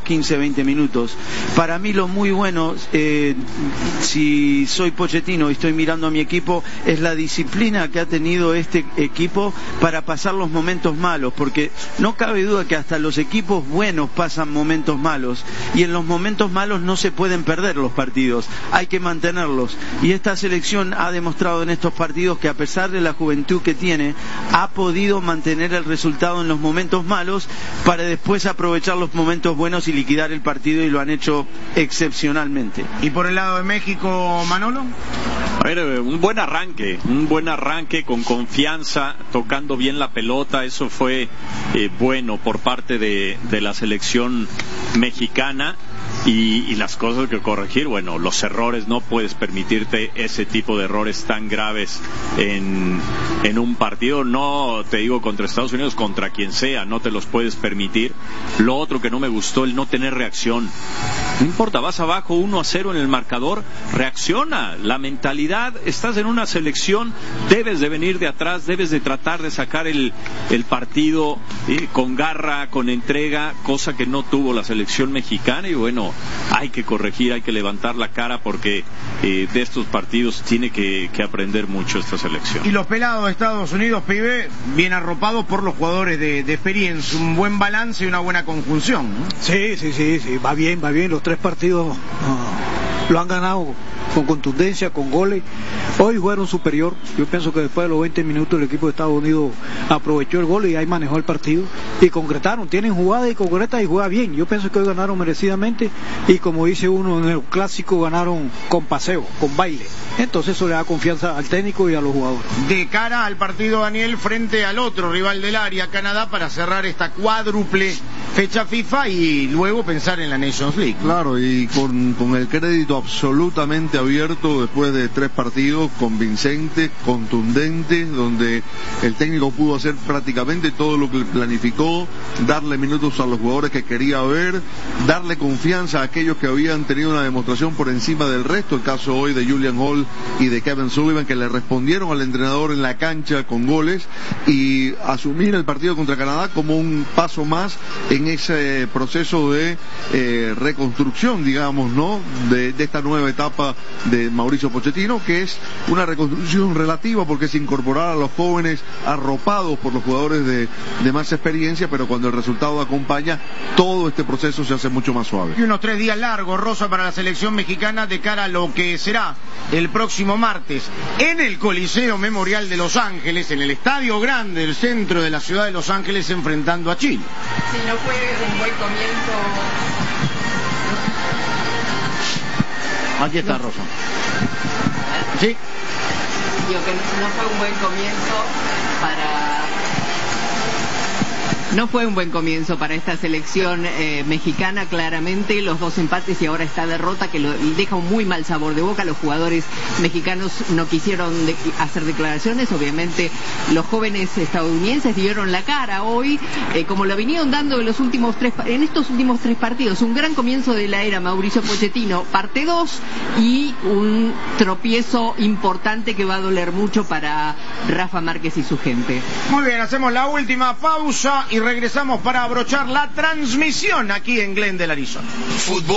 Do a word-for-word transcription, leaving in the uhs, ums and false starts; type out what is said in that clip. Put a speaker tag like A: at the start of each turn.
A: quince, veinte minutos. Para mí lo muy bueno, eh, si soy Pochettino y estoy mirando a mi equipo, es la disciplina que ha tenido este equipo para pasar los momentos malos, porque no cabe duda que hasta los equipos buenos pasan momentos malos, y en los momentos malos no se pueden perder los partidos, hay que mantenerlos, y esta selección ha demostrado en estos partidos que a pesar de la juventud que tiene, ha podido mantener el resultado en los momentos malos para después aprovechar los momentos buenos y liquidar el partido, y lo han hecho excepcionalmente.
B: ¿Y por el lado de México, Manolo?
C: A ver, un buen arranque, un buen arranque con confianza, tocando bien la pelota, eso fue eh, bueno por parte de, de la selección mexicana. Y, y las cosas que corregir, bueno, los errores, no puedes permitirte ese tipo de errores tan graves en, en un partido, no te digo contra Estados Unidos, contra quien sea, no te los puedes permitir. Lo otro que no me gustó, el no tener reacción. No importa, vas abajo uno a cero en el marcador, reacciona. La mentalidad, estás en una selección, debes de venir de atrás, debes de tratar de sacar el, el partido eh, con garra, con entrega, cosa que no tuvo la selección mexicana. Y bueno, hay que corregir, hay que levantar la cara, porque eh, de estos partidos tiene que, que aprender mucho esta selección.
B: Y los pelados de Estados Unidos, pibe, bien arropados por los jugadores de, de experiencia, un buen balance y una buena conjunción, ¿no?
D: Sí, sí, sí, sí, va bien, va bien, los tres partidos uh, lo han ganado con contundencia, con goles. Hoy fueron superior. Yo pienso que después de los veinte minutos el equipo de Estados Unidos aprovechó el gol y ahí manejó el partido y concretaron, tienen jugada y concreta y juega bien. Yo pienso que hoy ganaron merecidamente, y como dice uno en el clásico, ganaron con paseo, con baile. Entonces eso le da confianza al técnico y a los jugadores.
B: De cara al partido, Daniel, frente al otro rival del área, Canadá, para cerrar esta cuádruple fecha FIFA y luego pensar en la Nations League.
E: Claro, y con, con el crédito absolutamente abierto después de tres partidos convincentes, contundentes, donde el técnico pudo hacer prácticamente todo lo que planificó, darle minutos a los jugadores que quería ver, darle confianza a aquellos que habían tenido una demostración por encima del resto, el caso hoy de Julian Hall y de Kevin Sullivan, que le respondieron al entrenador en la cancha con goles, y asumir el partido contra Canadá como un paso más en ese proceso de eh, reconstrucción, digamos, ¿no?, de, de esta nueva etapa de Mauricio Pochettino, que es una reconstrucción relativa porque es incorporar a los jóvenes arropados por los jugadores de, de más experiencia, pero cuando el resultado acompaña, todo este proceso se hace mucho más suave.
B: Y unos tres días largos, Rosa, para la selección mexicana de cara a lo que será el próximo martes en el Coliseo Memorial de Los Ángeles, en el Estadio Grande del centro de la ciudad de Los Ángeles, enfrentando a Chile.
F: Si no fue un buen comienzo.
B: Aquí está,
F: no.
B: Rosa. Sí.
F: Digo que no fue un buen comienzo para... No fue un buen comienzo para esta selección eh, mexicana, claramente, los dos empates y ahora esta derrota que lo, deja un muy mal sabor de boca. Los jugadores mexicanos no quisieron de, hacer declaraciones, obviamente los jóvenes estadounidenses dieron la cara hoy, eh, como lo vinieron dando en, los últimos tres, en estos últimos tres partidos. Un gran comienzo de la era Mauricio Pochettino, parte dos, y un tropiezo importante que va a doler mucho para Rafa Márquez y su gente.
B: Muy bien, hacemos la última pausa y regresamos para abrochar la transmisión aquí en Glendale, Arizona.
G: Fútbol.